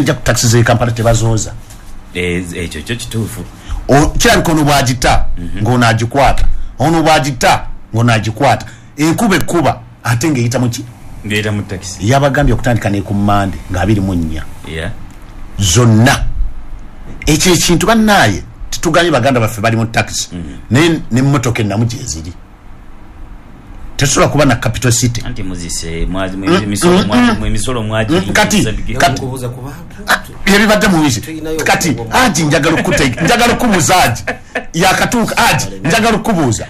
ejja ku taxi ze Kampala tebazoza ekyo kituufu kira nkono bwagita ng'ono agikwata ono bwagita ng'ono agikwata enkuba ate ng'eyita mu ki ng'eyita mu taxi yabagambye okutandika ne ku Mmande nga 24 yeah zonna ekyo ekintu bannaaye tituganye baganda baffe bali mu taxi n'emmotoka ennamu gye ziri tesobola kuba na capital city anti muzise emisolo mwaji kati ebibadde mu wisi kati aji njagala okubuuza aji yakatuuka aji njagala okubuuza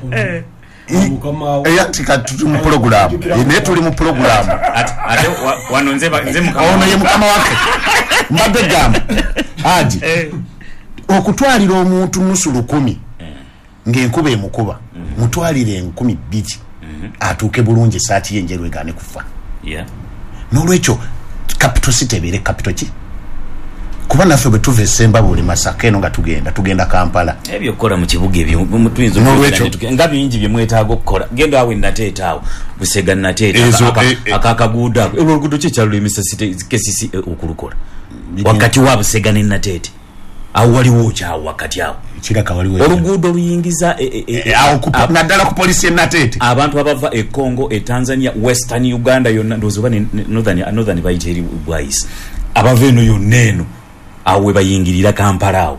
tuli mu programu naye tuli mu programu ate wano nze ono ye mukama waffe mbadde gamba aji okutwalira omuntu nusu 100 ng'enkuba emukuba mutwalire 200 atuuke bulungi esaati yenjeru egane kufa n'olwekyo capital city ebeere capital ki kuba naffe bwe tuva esemba buli Masaka eno nga tugenda Kampala ebyo okkola mu kibuga ebyo mutuyinza nga bingi bye mwetaaga okukola genda awo nateeta awo Busega nateeta akakaguudo ako oluguudo kyekyalulumisa kesisi okulukola wakati wa Busega ne nateete awo waliwo kyawo wakati awo kiraka waliwo oluguudo luyingiza awo naddala ku polisi enateete abantu abava e Congo e Tanzania Western Uganda yonna ndowooza oba northern bayita eri bwayisi abava eno yonna eno awo we bayingirira Kampala awo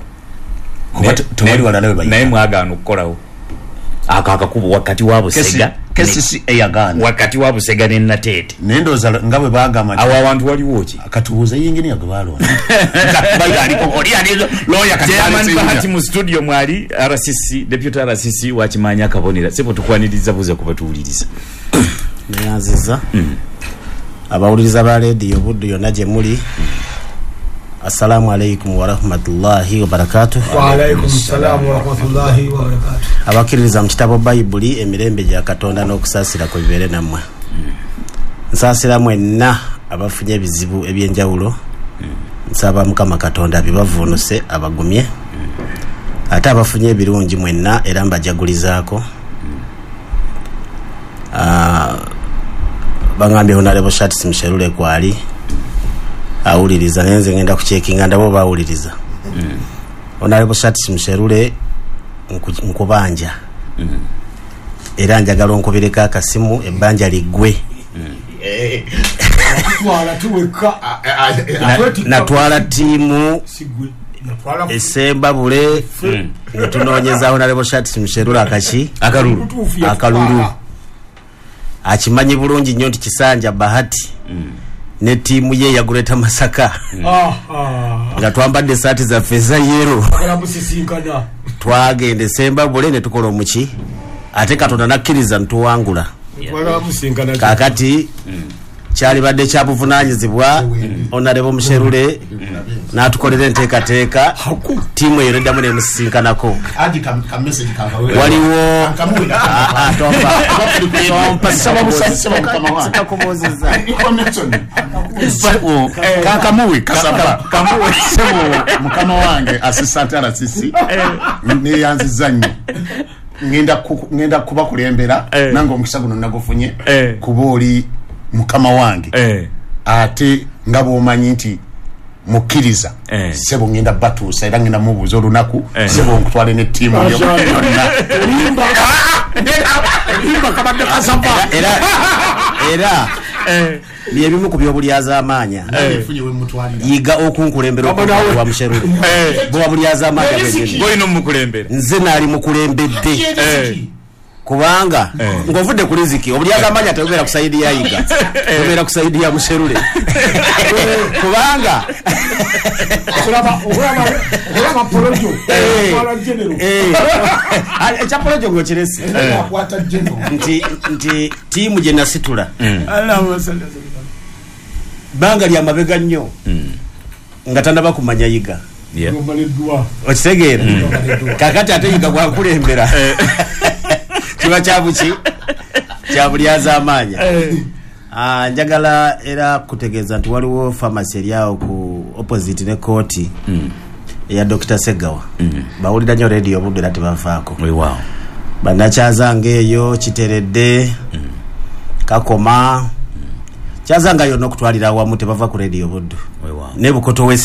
naye mwagaana okukolawo ako akakubo wakati wa Busega kesisi eyagaana wakati wa Busega ne nateete nendoza nga bwe bagamba awo abantu waliwo ki akatubuuza yingini yagbalona bahati mu studio mwali RCC deputy RCC wakimanya kabonera sipo tukwaniriza buze kubatuuliriza nyanziza abawuliriza ba radio buddu yonna gye muli assalamu alaikum wa rahmatullahi wa barakatuh wa alaikum salam wa rahmatullahi wa barakatuh abakiririza mu kitabo Bayibuli emirembe gya Katonda n'okusaasira ku bibeere nammwe nsaasira mwenna abafunye ebizibu ebyenjawulo nsaba Mukama Katonda bibavuunuse abagumye ate abafunye ebirungi mwenna era mbajagulizaako bangambye Honorable Shatis Msherule kwali awuliriza nenze ngenda kuchekinga ndabo bawuliriza Honorable Shatis Msherule nkubanja era njagala onkubireka akasimu ebbanja liggwe natwala tiimu esemba bule netunoonyeza Honorable Shatis Msherule akalulu akimanyi bulungi nnyo nti Kisanja Bahati ne tiimu ye yaguleta Masaka nga twambadde saati za feza yero twagenda esemba bule ne tukola omuki ate Katonda nakkiriza ntuwangula kakati kyali badde kya buvunaanyizibwa Honorable Msherule n'atukolera enteekateeka tiimu eyo neddamu nemusisinkanako waliwo mukama wange assistant RCC neyanziza nnyo ngenda kuba kulembera nange omukisa guno nagufunye kuba oli mukama wange ate nga bw'omanyi nti mukkiriza sebo ngenda batuusa era ngenda mubuuza olunaku sebo nkutwale ne ttiimu yonna era byebimu ku byobulyaza amaanya yiga okunkulembera wa Msherule bwa bulyaza amaanya boyino mukulembera nze nali mukulembedde kubanga ngovudde ku riziki obulyaza amaanya tayogera ku saidi ya yiga tayogera ku saidi ya Msherule kubanga okulaba porojo ekya porojo ngokiresi nti tiimu gye nasitula banga lya mabega nnyo nga tandaba kumanya yiga okitegeera kakati ate yiga gwakulembera kiba kyabuki kyabulyaza amaanya njagala era kutegeeza nti waliwo pharmacy eryawo ku opposite ne kooti eya Dr. Segawa bawulira nnyo radio budde era tebavaako bannakyazanga eyo kiteredde kakoma kyazanga yonna okutwalira awamu tebava ku radio buddu ne Bukoto